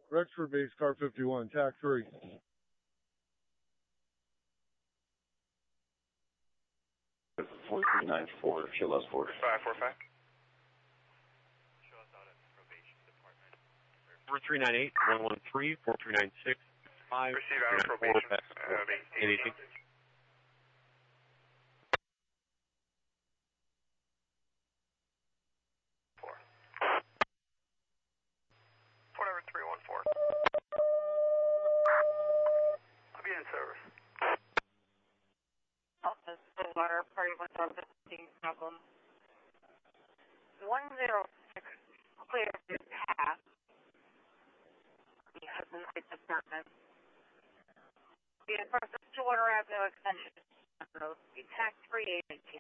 Rexford base, car 51, TAC 3. Four 394, show us 4. 545. Show us out at probation department. 4398 113 4396 5. Receive out of probation. 818. Whatever 314. I'll be in service. Office Water Party 115 problem. 106 clear to pass. The Hudson Heights apartment. Be in front of Stillwater Avenue extension. Be TAC 3818.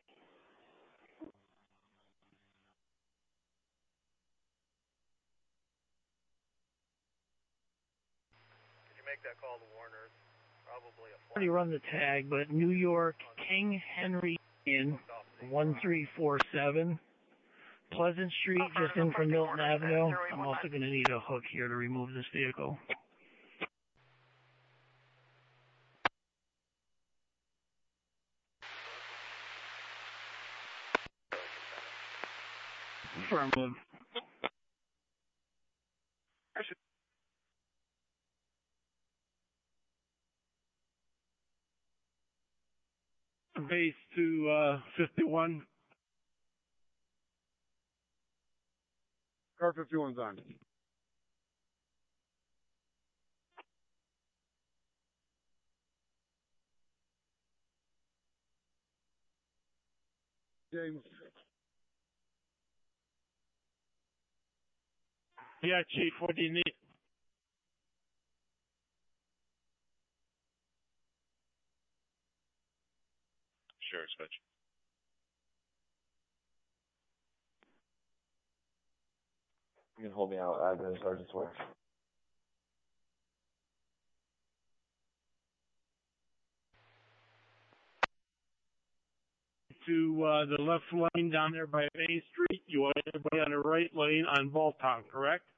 Make that call to Warner's. Probably a already run the tag, but New York King Henry Inn 1347 Pleasant Street, just in from Milton Avenue. I'm also going to need a hook here to remove this vehicle. Affirmative. Base to 51. Car 51's on. James. Yeah, Chief, what do you need? Sure, switch. You can hold me out at the sergeant's work. To the left lane down there by Main Street. You want everybody on the right lane on Voltong, correct?